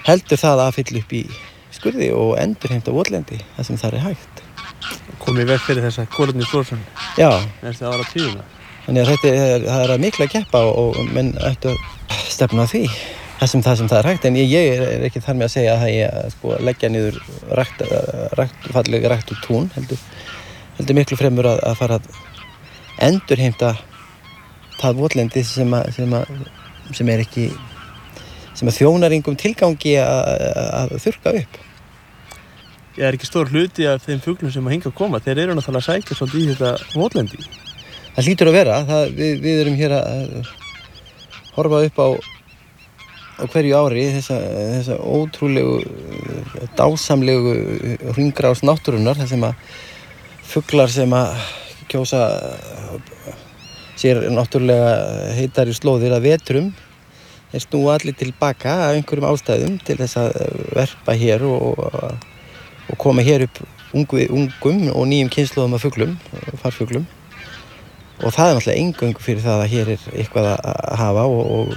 heldur það að fylla upp í skurði og endurheimta votlendi það sem það hægt. Komið veg fyrir þessa kolefnislosun. Já. Næstu áratugina. Þannig að það er að mikla keppa og menn ættu að stefna að því. Það sem það hægt, en ég er ekki þar með að segja að það ég sko leggja niður fallega ræktuð tún, heldur miklu fremur að fara að endurheimta það votlendi sem er ekki, sem að þjónar engum tilgangi að þurrka upp. Ég er ekki stór hluti af þeim fuglum sem að hinga að koma, þeir eru náttúrulega að sækja svolítið í þetta votlendi. Það hlýtur að vera, við erum hér að horfa upp á hverju ári þessa ótrúlegu, dásamlegu hringrás náttúrunnar, þar sem að fuglar sem að kjósa sér náttúrulega heitari slóðir að vetrum, þeir snúa allir tilbaka af einhverjum ástæðum til þess að verpa hér og koma hér upp ungum og nýjum kynslóðum af fuglum, farfuglum. Og það er náttúrulega eingöngu fyrir það að hér er eitthvað að hafa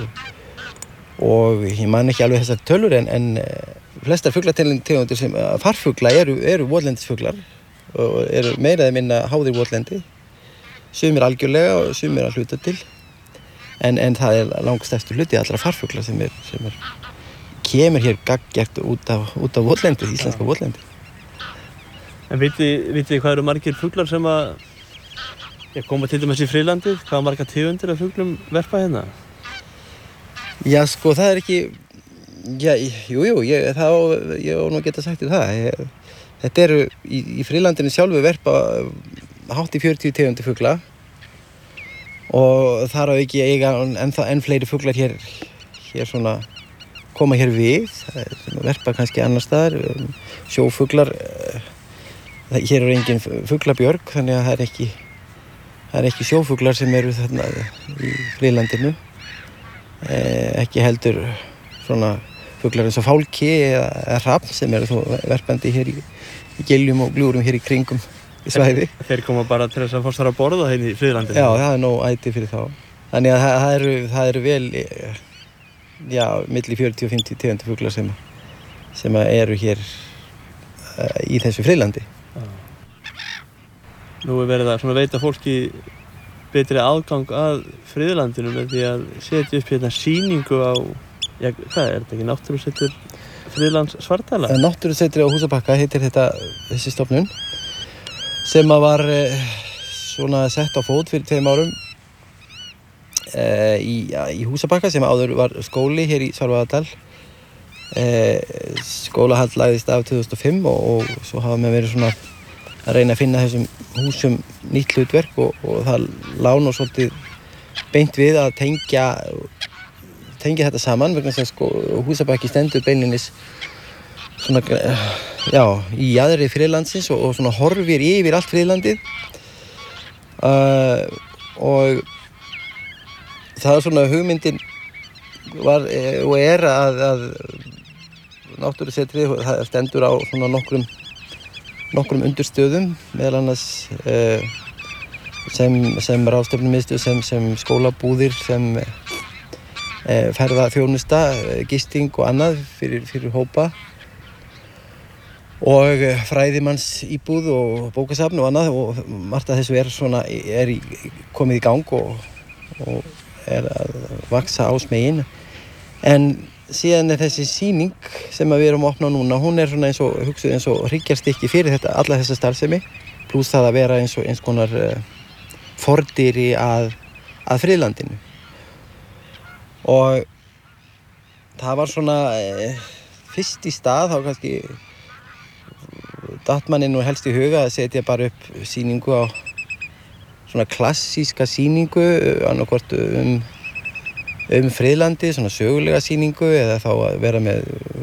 og ég man ekki alveg þessar tölur en flestar fuglategundir sem farfugla eru votlendisfuglar og eru meira eða minna háðir votlendi, sumir algjörlega og sumir að hluta til, en það er langstærstur hluti allra farfugla sem kemur hér gagngert út af votlendi, íslenska votlendi. En vitið þið hvað eru margir fuglar sem að koma til dæmis í friðlandið? Hvað margar tegundir af fuglum verpa hérna? Já, sko, það er ekki... Já, ég á nú að geta sagt þér það. Þetta eru í friðlandinu sjálfu verpa hátt í 40 tegundir fugla og þar á ekki eiga enn fleiri fuglar hér svona koma hér við. Verpa kannski annars staðar, sjófuglar. Hér eru engin fuglabjörg, þannig að það er ekki sjófuglar sem eru þarna í friðlandinu. Ekki heldur svona fuglar eins og fálki eða hrafn sem eru þó verpandi hér í giljum og gljúrum hér í kringum í svæði. Þeir koma bara til þess að fórst þar að borða hérna í friðlandinu? Já, það er nóg æti fyrir þá. Þannig að það eru vel, milli 40 og 50 tegundir fuglar sem eru hér í þessu friðlandi. Nú er verið að veita fólki betri aðgang að friðlandinu með því að setja upp hérna sýningu á, hvað er þetta ekki, Náttúrusetur Friðlands Svartdæla? Náttúrusetri á Húsabakka heitir þessi stofnun sem að var svona sett á fót fyrir 2 árum í Húsabakka sem áður var skóli hér í Svarfaðardal. Skólahald lagðist af 2005 og svo hafa menn verið svona að reyna að finna þessum húsum nýtt hlutverk og það lá nú svolítið beint við að tengja þetta saman vegna þess að Húsabakki stendur beinlinis svona, í jaðri friðlandsins og svona horfir yfir allt friðlandið og það er svona hugmyndin var og er að Náttúrusetrið það stendur á svona nokkrum undirstöðum, meðal annars sem ráðstefnumiðstöð, sem skólabúðir, sem ferðaþjónusta, gisting og annað fyrir hópa og fræðimannsíbúð og bókasafn og annað og margt af þessu er komið í gang og er að vaksa á smegin. En síðan er þessi sýning sem við erum að opna núna, hún er svona hugsuð eins og hryggjarstykki fyrir alla þessa starfsemi, pluss það að vera eins konar fordýri að friðlandinu. Og það var svona fyrst í stað, þá kannski datt manni nú helst í huga að setja bara upp sýningu á svona klassíska sýningu, annarkvort friðlandi, svona sögulega sýningu eða þá að vera með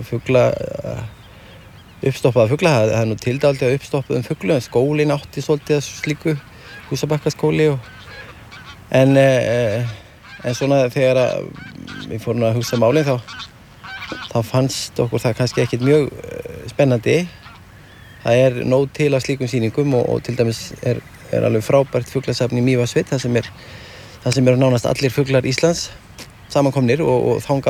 uppstoppaða fugla. Það er nú tildaldið að uppstoppuðum fuglum, skólinn átti svolítið að slíku, Húsabakkaskóli en svona þegar við fórum að hugsa málin þá fannst okkur það kannski ekkert mjög spennandi. Það er nóg til af slíkum sýningum og til dæmis er alveg frábært fuglasafn í Mývatnssveit þar sem eru nánast allir fuglar Íslands samankomnir og þangað